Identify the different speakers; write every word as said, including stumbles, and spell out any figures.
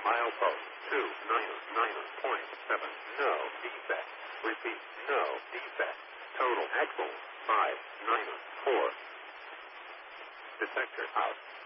Speaker 1: Milepost two nine nine point seven. No defect. Repeat. No defect. Total axle five nine four. Detector out.